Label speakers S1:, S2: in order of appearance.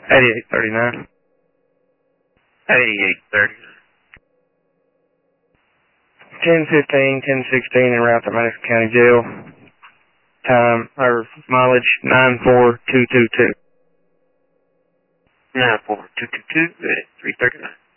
S1: 8839.
S2: 8839.
S1: 1015, 1016 en route to Madison County Jail. Time, or mileage, 94222.
S2: 94222 at 339.